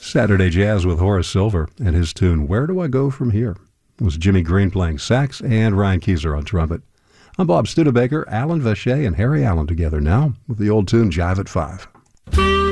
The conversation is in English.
Saturday Jazz with Horace Silver and his tune, Where Do I Go From Here? It was Jimmy Green playing sax and Ryan Keyser on trumpet. I'm Bob Studebaker, Alan Vacher, and Harry Allen together now with the old tune Jive at 5.